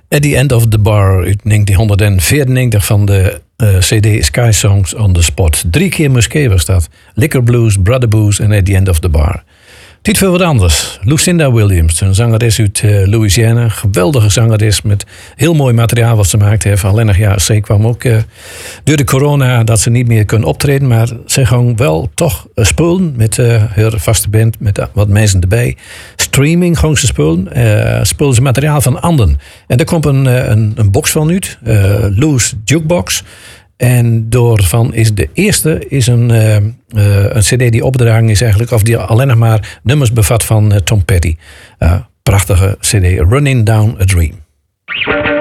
At the End of the Bar uit 1994 van de CD Sky Songs on the Spot. 3 keer Musquet was dat. Liquor Blues, Brother Blues en At the End of the Bar. Tijd voor wat anders. Lucinda Williams, een zangeres uit Louisiana. Geweldige zangeres met heel mooi materiaal wat ze maakt heeft. Alleen nog, ja, ze kwam ook door de corona dat ze niet meer kon optreden. Maar ze ging wel toch spelen met haar vaste band, met wat mensen erbij. Streaming ging ze spelen. Spelen ze materiaal van anderen. En daar komt een box van uit. Lou's Jukebox. En doorvan is de eerste een cd die opgedragen is eigenlijk, of die alleen nog maar nummers bevat van Tom Petty. Prachtige cd, Running Down a Dream.